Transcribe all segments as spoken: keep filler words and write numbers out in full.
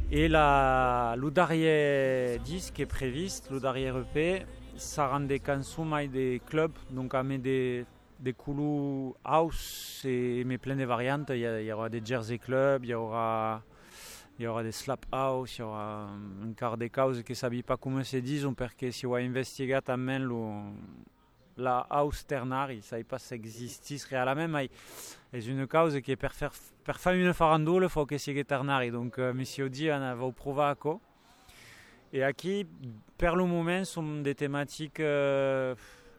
Et la, le dernier disque est prévu, le dernier E P, ça rend des chansons et des clubs, donc on met des, des coulous house et mais plein de variantes. Il y, a, il y aura des Jersey Club, il y aura, il y aura des slap house, il y aura un quart de cause qui ne savent pas comment se disent, parce que si on investigue también lo, la house ternari, ça ne savent pas si existe réellement, mais c'est une cause qui per faire per faire une farandole, il faut que sia ternari. Donc, euh, monsieur dit, on va prouver quoi. Et ici, pour le moment, sont des thématiques, euh,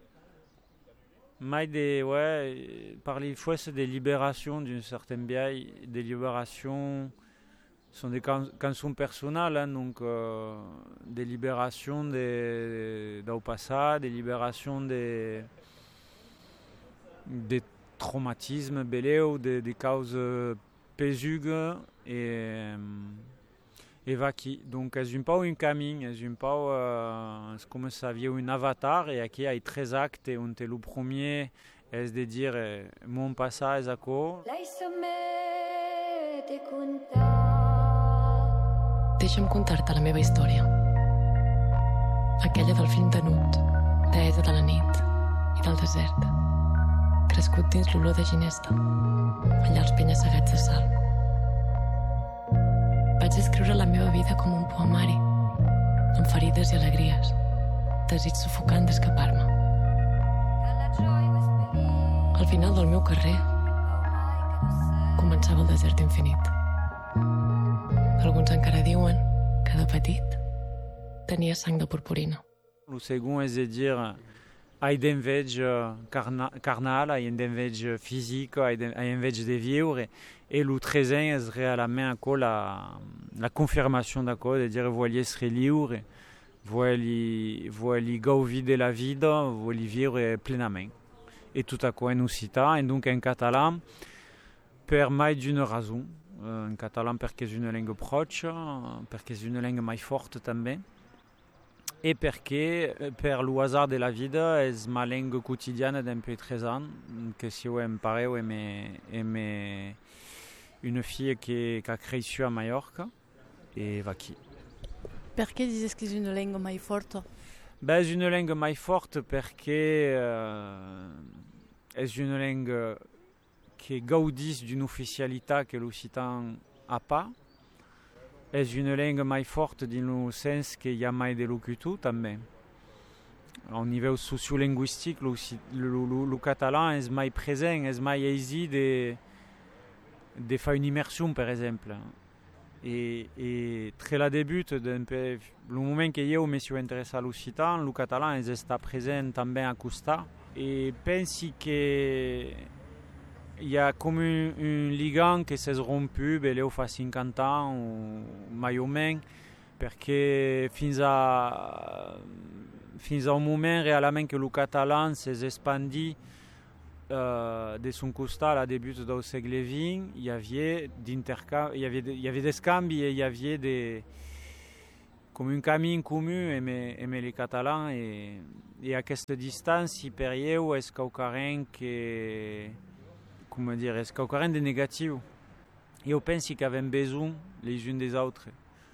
mais des, ouais, par les fois, c'est des libérations d'une certaine biais, des libérations, sont des can- chansons personnelles, hein, donc euh, des libérations des, des, passé, des libérations des, des traumatismes belés ou des, des causes pésugues et et vaki. Donc c'est un peu un camin, c'est un peu euh, c'est comme ça vient un avatar et qui a tres actes et on te le premier est de dire mon passage à quoi. Deixa'm contar-te la meva història. Aquella del fill tenut, deessa de la nit i del desert, crescut dins l'olor de ginesta, allà als penya-segats de sal. Vaig escriure la meva vida com un poemari, amb ferides i alegries, desig sufocant d'escapar-me. Al final del meu carrer començava el desert infinit. Alguns encara diuen que de petit tenia sang de purpurina. Le second est de dire hay d'enveig carna, carnal, hay d'enveig physique, hay d'enveig de vivre. Et le troisième est réellement la, la confirmation d'accord, de dire voiliez serait libre, voiliez voiliez gauver de la vie, voiliez vivre pleinement. Et tout à coup en occitan, et donc en catalan, per mai d'une raison. En catalan perché è una lingua proche, perché è una lingua mai forte també, e perché per lo hasard de la vida è ma lingua quotidiana d'un peu tres ans, che si ho imparato e me une fille qui, qui a cresciuto a Mallorca e va qui. Perché dici che è una lingua mai forte? Beh, è una lingua mai forte perché uh, è una lingua qui gaudissent d'une officialité que l'occitan n'a pas. C'est une langue plus forte dans le sens qu'il y a plus de locutu também. Au niveau sociolinguistique, le, le, le, le catalan est plus présent, est plus aisé de, de faire une immersion, par exemple. Et, et très la débute, le moment que je me suis intéressé à l'occitan, le catalan est présent também à Costa. Et je pense que il y a comme un, un ligand qui s'est rompu, il y a cinquante ans, ou mai ou moins, parce que fins à, fins à un moment réellement que le catalan s'est expandi euh, de son costat à la début du siècle vingt, il y avait d'intercam, il y avait, il y avait des scambi et il y avait des comme un camin commun mais, mais les catalans et, et à cette distance, il période où est-ce que comment dire, est-ce qu'il y a rien de négatif? Et je pense qu'ils avaient besoin les uns des autres.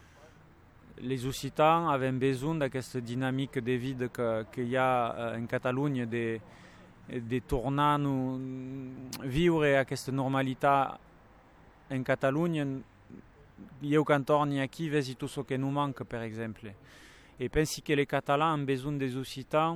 Les Occitans avaient besoin de cette dynamique de vie qu'il y a en Catalogne, de, de tourner, vivre à cette normalité en Catalogne. Io quand torni ici, vedi tout ce qui nous manque, par exemple. Et je pense que les Catalans ont besoin des Occitans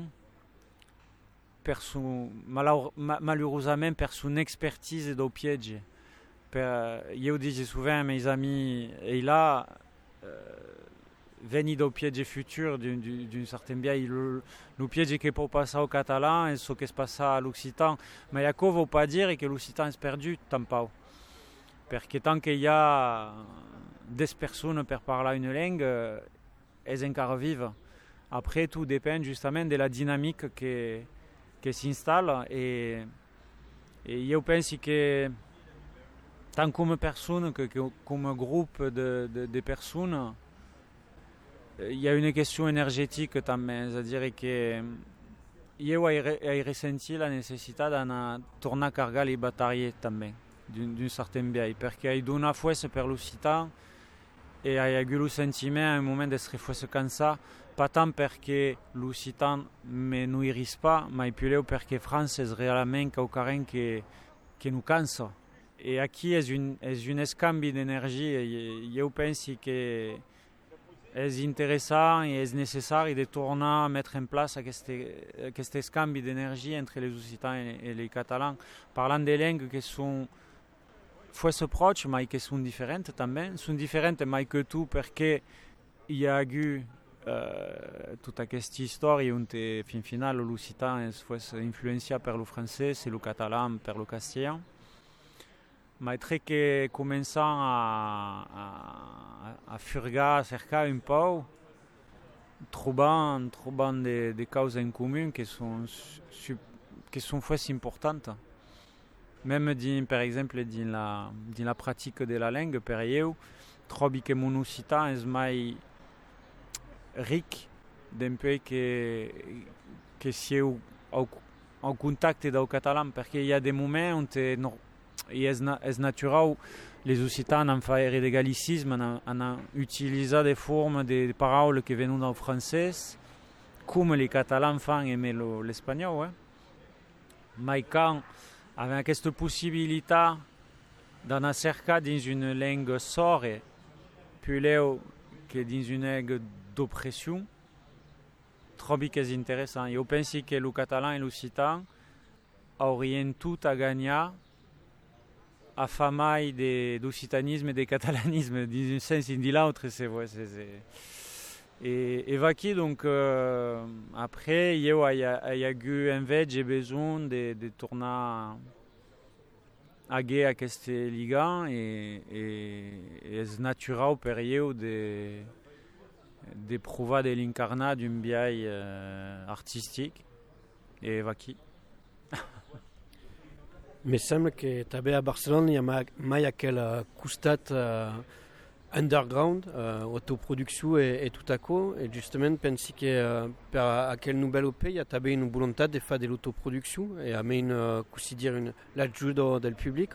per su, malheureusement per son expertise do piège. Per, io dico souvent à mes amis, et là, euh, veni do piège futur d'une, d'une certaine biais, le, le piège qui peut passer au catalan et ce qui se passe à l'occitan. Mais il ne veut pas dire que l'occitan est perdu, tant pas. Parce que tant qu'il y a des personnes pour parler une langue, elles sont encore vives. Après, tout dépend justement de la dynamique que qui s'installe et, et je pense que tant comme personne que, que comme groupe de, de, de personnes il y a une question énergétique também, c'est-à-dire que io ai ressenti la necessità de tornar a cargar les batteries também d'une, d'une certaine biais perché hai una forza per l'occitan e hai avuto il sentimento a un momento di essere forse cansato, pas tant perché l'Occitan me nuiris pas, ma più perché France è realmente qualcosa che, che nous cansa. E qui è un, è un scambio di energia, io penso che è interessante e è necessario di tornare a mettere in place questi scambi di energia entre les Occitans e les Catalans, parlando di lingue che sono forse proche, ma che sono differenti també. Sono differenti ma che tu perché il y a eu uh, tutta questa storia dove fin finale l'Occitan è forse influenzato per il francese e il catalan per il castellano. Ma è tre che cominciano a, a, a furgare, a cercare un po', trovando, trovando delle cause in comune che sono, che sono forse importanti. Même din, per esempio nella la pratica della lingua, per io trovo che mon occitan è mai ricco d'un peu che, che si è in contatto con il catalano, perché il y a des moments où no, è, è naturale les occitans hanno fatto il gallicisme, hanno, hanno utilizzato delle forme, delle parole che vengono dal francese, come i catalani fanno l'espagnolo. Eh? Ma quand avec questa possibilità di cercare in una lingua sorda più leo che in una lingua d'oppressione, trovo che è interessante. Io penso che il catalano e l'occitan avrebbero tutto a guadagnare a fare di occitanismo e di catalanismo, in un senso e in l'altro, c'est vrai. C'est, c'est... Et, et vacchi, donc, euh, après, io ho eu invece besoin de, de tornare a gare a queste liga e, e, e è naturale per io di de provare l'incarnare di un biais euh, artistique e vacchi. Mi sembra che també a Barcelona hi ha mai aquell costat uh, underground, uh, autoproducció e, e tot això, e justament pensi que uh, per aquell nouvel O P hi ha també una voluntat de fer de l'autoproducció e a més uh, così dire une, l'ajuda del pubblic.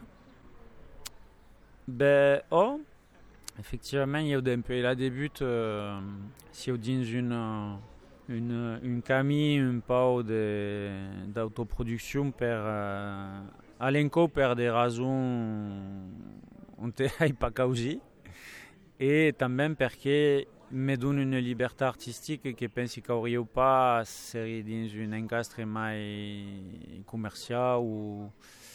Ben, oh, effectivament, il y a un peu la début, euh, si on dit une une une camille un peu de d'autoproduction per uh, all'enco per des raisons on te hai pas causé et també perché me donne une liberté artistique che pensi che avrei pas essere dans un incastre mai commercial ou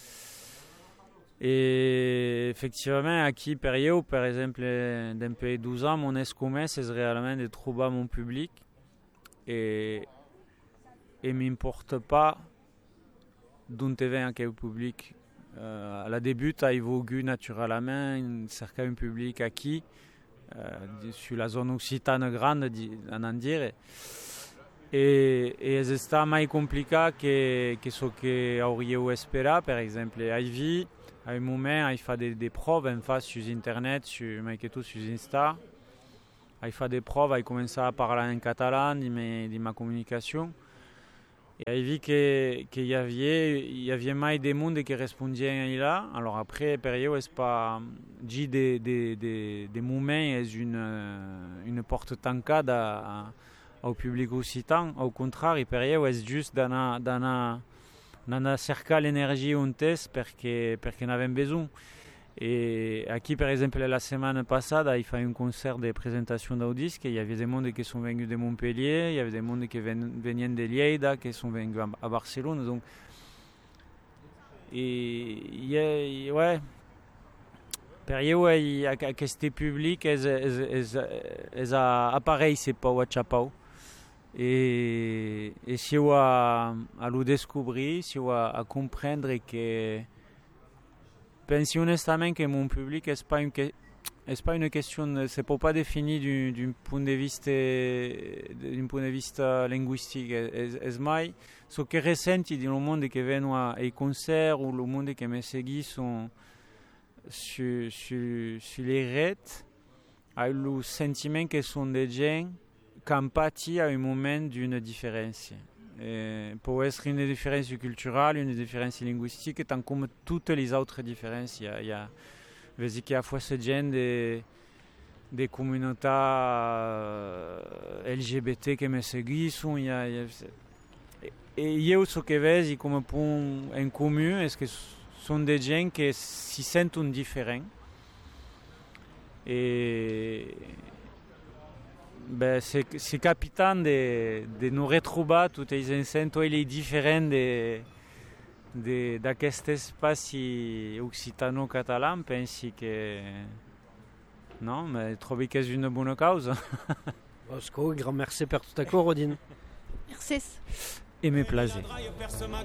et effectivement à qui période par exemple d'un peu douze ans mon escomesse c'est réellement de trouver mon public et et m'importe pas d'où te vient quel public. Euh, à la début, tu as évolué naturellement un certain public acquis euh, sur la zone occitane grande, à en dire. Et, et c'est mai compliqué que, que ce que auriez espéré. Par exemple, Ivy, à un moment, il fait des, des preuves en face sur Internet, sur, mais que tout sur Insta. Il fait des preuves, il commence à parler en catalan, de ma, de ma communication. Et j'ai vu qu'il y avait, il y avait mai des mondes qui répondaient là. Alors après, période, c'est pas dit des des des des moments, est une une porte tancade à, à, au public occitan. Au contraire, période, c'est juste dans dans dans cercar l'énergie on teste parce que parce qu'on avait besoin. Et aquí, par exemple, la semaine passée, il fait un concert de présentation d'Audisque. Il y avait des mondes qui sont venus de Montpellier, il y avait des mondes qui venaient de Lleida, qui sont venus à Barcelone. Donc, et il y a, ouais, période il y a questo public, es appareil, c'est pas WhatsApp. Et et si on a à le découvrir, si on a à comprendre que penso honnêtement que mon public n'est pas, pas une question, c'est pas défini d'un, d'un point de vista, d'un point de vista linguistique. C'est mai ce que ressenti dans le monde qui vient ai concerts ou le monde qui me suit sont sur, sur, sur les réseaux, a le sentiment que sont des gens qui empathient à un moment d'une différence. Et pour être une différence culturelle, une différence linguistique, tant comme toutes les autres différences, il y a, il y a, il y a fois ce genre de, des communautés euh, L G B T che mi seguiscono. E io so che vedi come punto in comune è che sono dei gens che si sentono differenti. E ben, c'est, c'est capitan de, de nous retrouver tous les instants et les différents de, de, d'aquest espace occitano-catalan. Penso que non, mais trovi que és una bona causa. Bosco, grand merci per tot accord, Odine. Merci. Et mes plaisirs.